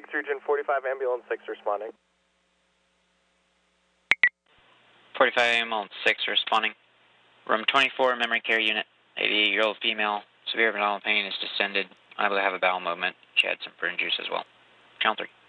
Region 45 Ambulance 6 responding. 45 Ambulance 6 responding. Room 24, memory care unit. 88-year-old female, severe abdominal pain is descended, unable to have a bowel movement. She had some fringes as well. Count 3.